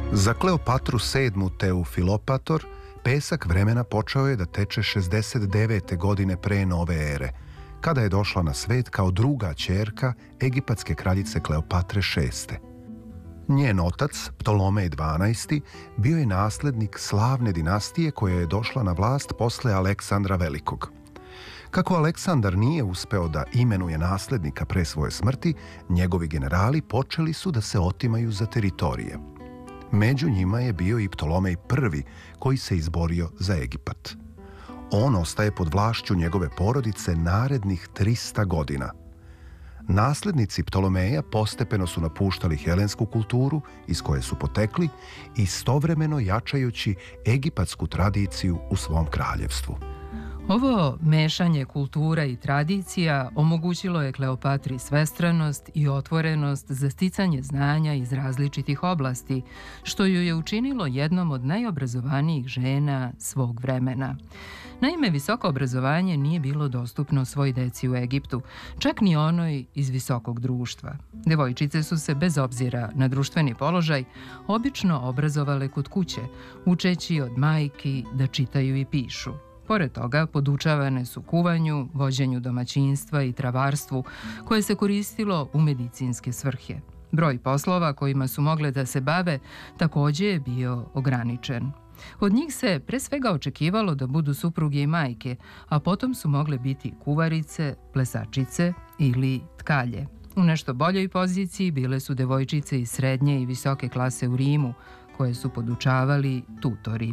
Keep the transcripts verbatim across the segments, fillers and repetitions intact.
Za Kleopatru sedmu Teufilopator pesak vremena počeo je da teče šezdeset devete godine pre nove ere, kada je došla na svet kao druga ćerka egipatske kraljice Kleopatre šeste. Njen otac, Ptolomej dvanaesti, bio je naslednik slavne dinastije koja je došla na vlast posle Aleksandra Velikog. Kako Aleksandar nije uspeo da imenuje naslednika pre svoje smrti, njegovi generali počeli su da se otimaju za teritorije. Među njima je bio i Ptolomej prvi, koji se izborio za Egipat. On ostaje pod vlašću njegove porodice narednih trista godina. Naslednici Ptolomeja postepeno su napuštali helensku kulturu iz koje su potekli, istovremeno jačajući egipatsku tradiciju u svom kraljevstvu. Ovo mešanje kultura i tradicija omogućilo je Kleopatri svestranost i otvorenost za sticanje znanja iz različitih oblasti, što ju je učinilo jednom od najobrazovanijih žena svog vremena. Naime, visoko obrazovanje nije bilo dostupno svoj deci u Egiptu, čak ni onoj iz visokog društva. Devojčice su se, bez obzira na društveni položaj, obično obrazovale kod kuće, učeći od majki da čitaju i pišu. Pored toga, podučavane su kuvanju, vođenju domaćinstva i travarstvu, koje se koristilo u medicinske svrhe. Broj poslova kojima su mogle da se bave takođe je bio ograničen. Od njih se pre svega očekivalo da budu supruge i majke, a potom su mogle biti kuvarice, plesačice ili tkalje. U nešto boljoj poziciji bile su devojčice iz srednje i visoke klase u Rimu, koje su podučavali tutori.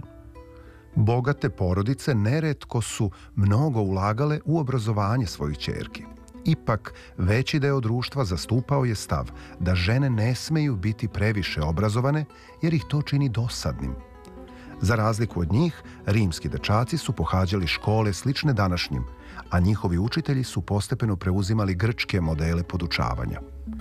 Bogate porodice neretko su mnogo ulagale u obrazovanje svojih ćerki. Ipak, veći deo društva zastupao je stav da žene ne smeju biti previše obrazovane jer ih to čini dosadnim. Za razliku od njih, rimski dečaci su pohađali škole slične današnjim, a njihovi učitelji su postepeno preuzimali grčke modele podučavanja.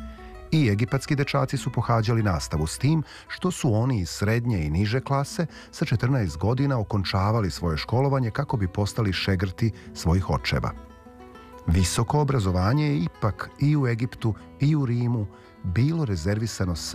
I egipatski dečaci su pohađali nastavu s tim što su oni iz srednje i niže klase sa četrnaest godina okončavali svoje školovanje kako bi postali šegrti svojih očeva. Visoko obrazovanje je ipak i u Egiptu i u Rimu bilo rezervisano